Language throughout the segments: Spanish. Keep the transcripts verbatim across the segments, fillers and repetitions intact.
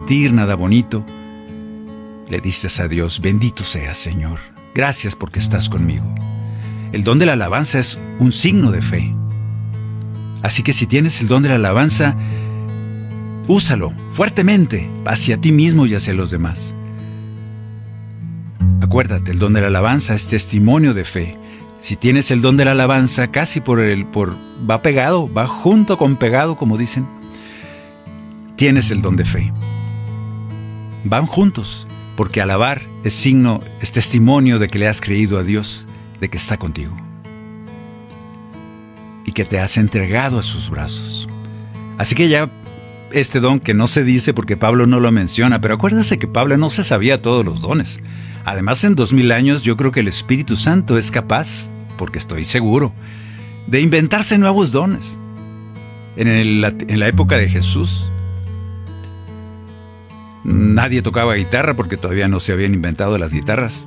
sentir, nada bonito, le dices a Dios: bendito seas, Señor, gracias porque estás conmigo. El don de la alabanza es un signo de fe. Así que si tienes el don de la alabanza, úsalo fuertemente hacia ti mismo y hacia los demás. Acuérdate, el don de la alabanza es testimonio de fe. Si tienes el don de la alabanza, casi por el, por, va pegado, va junto con pegado, como dicen. Tienes el don de fe. Van juntos, porque alabar es signo, es testimonio de que le has creído a Dios, de que está contigo y que te has entregado a sus brazos. Así que ya este don que no se dice porque Pablo no lo menciona, pero acuérdese que Pablo no se sabía todos los dones. Además, en dos mil años yo creo que el Espíritu Santo es capaz, porque estoy seguro, de inventarse nuevos dones. En, el, en la época de Jesús, nadie tocaba guitarra porque todavía no se habían inventado las guitarras.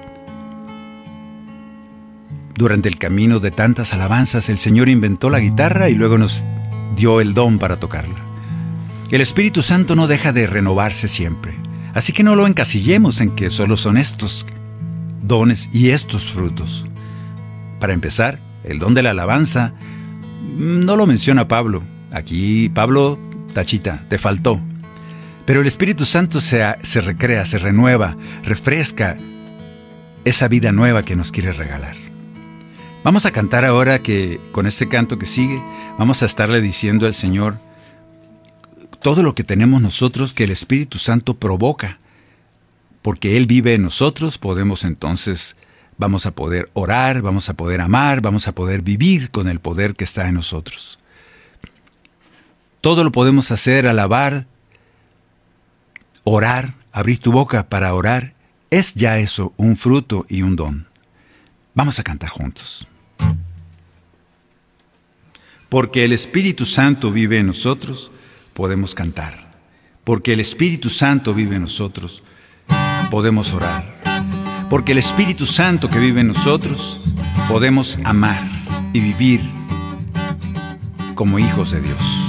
Durante el camino de tantas alabanzas, el Señor inventó la guitarra y luego nos dio el don para tocarla. El Espíritu Santo no deja de renovarse siempre. Así que no lo encasillemos en que solo son estos dones y estos frutos. Para empezar, el don de la alabanza no lo menciona Pablo. Aquí, Pablo, tachita, te faltó. Pero el Espíritu Santo se, se recrea, se renueva, refresca esa vida nueva que nos quiere regalar. Vamos a cantar ahora que, con este canto que sigue, vamos a estarle diciendo al Señor todo lo que tenemos nosotros que el Espíritu Santo provoca. Porque Él vive en nosotros, podemos entonces, vamos a poder orar, vamos a poder amar, vamos a poder vivir con el poder que está en nosotros. Todo lo podemos hacer, alabar, orar, abrir tu boca para orar, es ya eso, un fruto y un don. Vamos a cantar juntos. Porque el Espíritu Santo vive en nosotros, podemos cantar. Porque el Espíritu Santo vive en nosotros, podemos orar. Porque el Espíritu Santo que vive en nosotros, podemos amar y vivir como hijos de Dios.